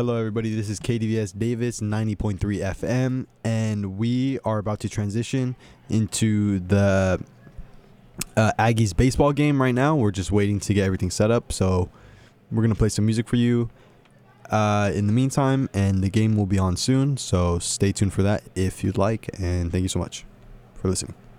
Hello, everybody. This is KDVS Davis 90.3 FM, and we are about to transition into the Aggies baseball game right now. We're just waiting to get everything set up, so we're going to play some music for you in the meantime, and the game will be on soon, so stay tuned for that if you'd like, and thank you so much for listening.